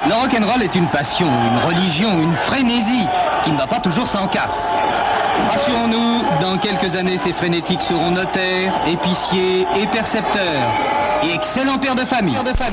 Le rock'n'roll est une passion, une religion, une frénésie qui ne va pas toujours sans casse. Rassurons-nous, dans quelques années, ces frénétiques seront notaires, épiciers et percepteurs et excellents pères de famille.